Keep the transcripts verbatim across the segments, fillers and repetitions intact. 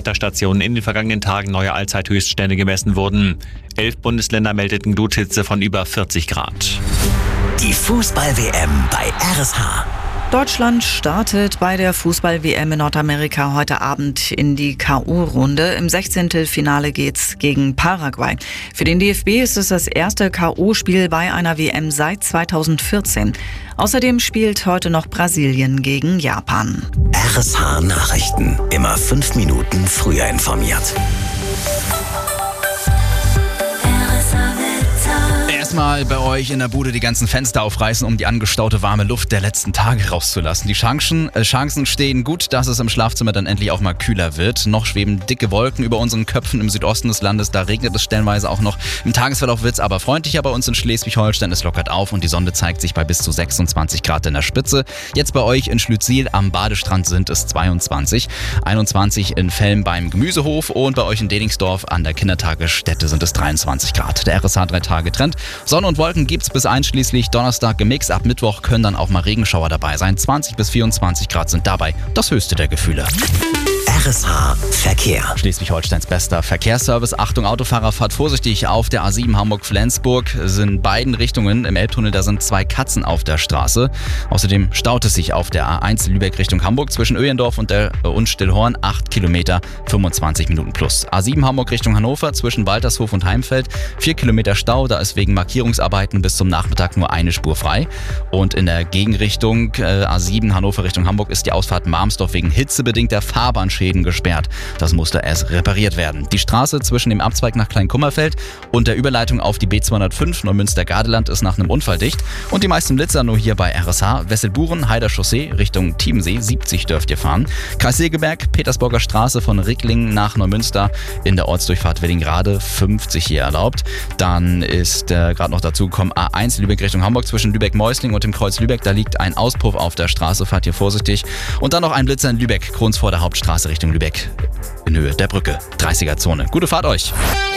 Wetterstationen in den vergangenen Tagen neue Allzeithöchststände gemessen wurden. Elf Bundesländer meldeten Gluthitze von über vierzig Grad. Die Fußball-W M bei R S H. Deutschland startet bei der Fußball-W M in Nordamerika heute Abend in die K O-Runde. Im Sechzehntelfinale geht's gegen Paraguay. Für den D F B ist es das erste K O-Spiel bei einer W M seit zweitausendvierzehn. Außerdem spielt heute noch Brasilien gegen Japan. R S H Nachrichten. Immer fünf Minuten früher informiert. Erstmal bei euch in der Bude die ganzen Fenster aufreißen, um die angestaute warme Luft der letzten Tage rauszulassen. Die Chancen, äh, Chancen stehen gut, dass es im Schlafzimmer dann endlich auch mal kühler wird. Noch schweben dicke Wolken über unseren Köpfen im Südosten des Landes. Da regnet es stellenweise auch noch. Im Tagesverlauf wird es aber freundlicher bei uns in Schleswig-Holstein. Es lockert auf und die Sonne zeigt sich bei bis zu sechsundzwanzig Grad in der Spitze. Jetzt bei euch in Schlüttsiel am Badestrand sind es zweiundzwanzig. einundzwanzig in Velm beim Gemüsehof und bei euch in Delingsdorf an der Kindertagesstätte sind es dreiundzwanzig Grad. Der R S H drei Tage Trend. Sonne und Wolken gibt's bis einschließlich Donnerstag gemixt. Ab Mittwoch können dann auch mal Regenschauer dabei sein. zwanzig bis vierundzwanzig Grad sind dabei das höchste der Gefühle. R S H Verkehr. Schleswig-Holsteins bester Verkehrsservice. Achtung Autofahrer, fahrt vorsichtig auf der A sieben Hamburg-Flensburg. In beiden Richtungen im Elbtunnel, da sind zwei Katzen auf der Straße. Außerdem staut es sich auf der A eins Lübeck Richtung Hamburg zwischen Öhendorf und, der, und Stillhorn. acht Kilometer, fünfundzwanzig Minuten plus. A sieben Hamburg Richtung Hannover zwischen Waltershof und Heimfeld. vier Kilometer Stau, da ist wegen Markierungsarbeiten bis zum Nachmittag nur eine Spur frei. Und in der Gegenrichtung äh, A sieben Hannover Richtung Hamburg ist die Ausfahrt Marmsdorf wegen hitzebedingter Fahrbahnschäden gesperrt. Das musste erst repariert werden. Die Straße zwischen dem Abzweig nach Kleinkummerfeld und der Überleitung auf die B zweihundertfünf Neumünster-Gardeland ist nach einem Unfall dicht. Und die meisten Blitzer nur hier bei R S H. Wesselburen, Heider Chaussee Richtung Tiemensee, siebzig dürft ihr fahren. Kreis Segeberg, Petersburger Straße von Ricklingen nach Neumünster in der Ortsdurchfahrt Wellingrade, fünfzig hier erlaubt. Dann ist äh, gerade noch dazu gekommen A eins Lübeck Richtung Hamburg zwischen Lübeck-Meusling und dem Kreuz Lübeck. Da liegt ein Auspuff auf der Straße, fahrt hier vorsichtig. Und dann noch ein Blitzer in Lübeck, Krons vor der Hauptstraße Richtung Lübeck in Höhe der Brücke. dreißiger Zone. Gute Fahrt euch.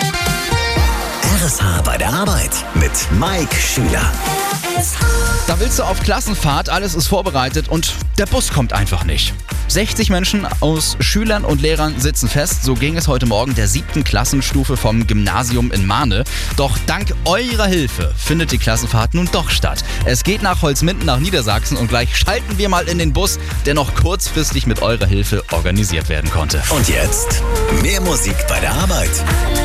R S H bei der Arbeit mit Mike Schüler. Da willst du auf Klassenfahrt, alles ist vorbereitet und der Bus kommt einfach nicht. sechzig Menschen aus Schülern und Lehrern sitzen fest. So ging es heute Morgen der siebten Klassenstufe vom Gymnasium in Mahne. Doch dank eurer Hilfe findet die Klassenfahrt nun doch statt. Es geht nach Holzminden nach Niedersachsen und gleich schalten wir mal in den Bus, der noch kurzfristig mit eurer Hilfe organisiert werden konnte. Und jetzt mehr Musik bei der Arbeit.